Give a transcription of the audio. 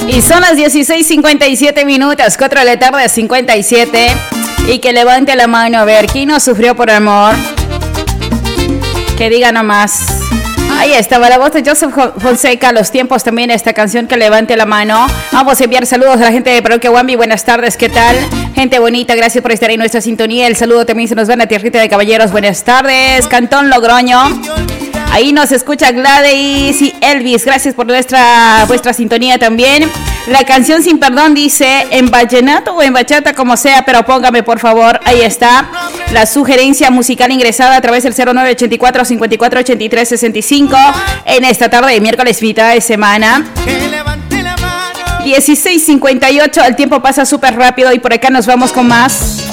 Y son las 16:57 minutos, 4 de la tarde, 57. Y que levante la mano, a ver, ¿quién no sufrió por amor? Que diga nomás. Ahí estaba la voz de Joseph Fonseca, Los Tiempos también, esta canción, que levante la mano. Vamos a enviar saludos a la gente de Parroquia Wambi. Buenas tardes, ¿qué tal? Gente bonita, gracias por estar en nuestra sintonía. El saludo también se nos va a la tierrita de Caballeros. Buenas tardes, Cantón Logroño. Ahí nos escucha Gladys y Elvis. Gracias por vuestra sintonía también. La canción Sin Perdón dice en vallenato o en bachata, como sea, pero póngame por favor. Ahí está la sugerencia musical ingresada a través del 0984 54 83 65 en esta tarde de miércoles, mitad de semana. 16:58, el tiempo pasa súper rápido y por acá nos vamos con más.